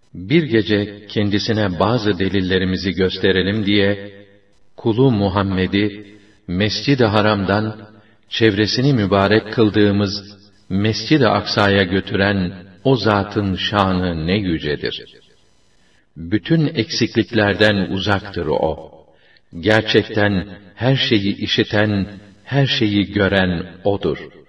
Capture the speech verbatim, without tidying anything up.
Bir gece kendisine bazı delillerimizi gösterelim diye, kulu Muhammed'i Mescid-i Haram'dan çevresini mübarek kıldığımız Mescid-i Aksa'ya götüren o zatın şanı ne yücedir. Bütün eksikliklerden uzaktır o. Gerçekten her şeyi işiten, her şeyi gören odur.